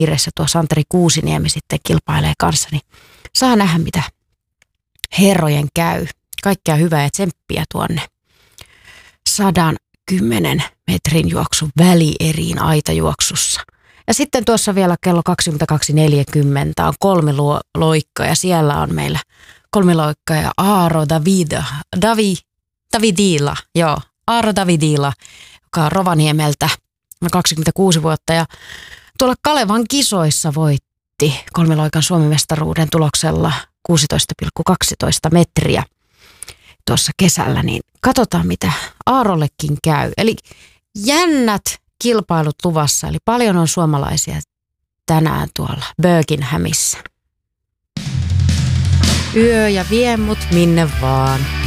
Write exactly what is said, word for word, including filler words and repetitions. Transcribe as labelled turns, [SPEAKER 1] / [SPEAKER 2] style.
[SPEAKER 1] Iressä tuo Santeri Kuusiniemi sitten kilpailee kanssa, niin saa nähdä mitä herrojen käy. Kaikkea hyvää ja tsemppiä tuonne sadan kymmenen metrin juoksun välieriin aitajuoksussa. Ja sitten tuossa vielä kello kaksikymmentäkaksi neljäkymmentä on kolme loikkaa ja siellä on meillä kolme loikkaa ja Aaro Davida, Davi, Davidila, joo, Aaro Davidila, joka on Rovaniemeltä kaksikymmentäkuusi vuotta ja tuolla Kalevan kisoissa voitti kolmiloikan Suomen mestaruuden tuloksella kuusitoista pilkku kaksitoista metriä tuossa kesällä, niin katsotaan mitä Aarollekin käy. Eli jännät kilpailut luvassa, eli paljon on suomalaisia tänään tuolla Birminghamissa. Yö ja vie mut minne vaan.